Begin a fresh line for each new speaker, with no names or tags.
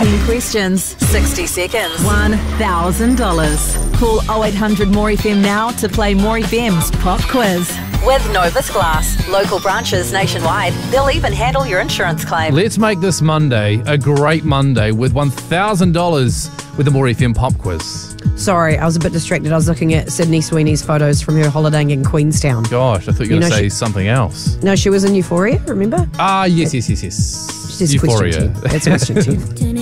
10 questions, 60 seconds, $1,000. Call 0800 More FM now to play More FM's Pop Quiz. With Novus Glass, local branches nationwide, they'll even handle your insurance claim.
Let's make this Monday a great Monday with $1,000 with the More FM Pop Quiz.
Sorry, I was a bit distracted. I was looking at Sydney Sweeney's photos from her holidaying in Queenstown.
Gosh, I thought you were going to say something else.
No, she was in Euphoria, remember?
Ah, yes.
She's
Euphoria.
Question 10. That's question 10.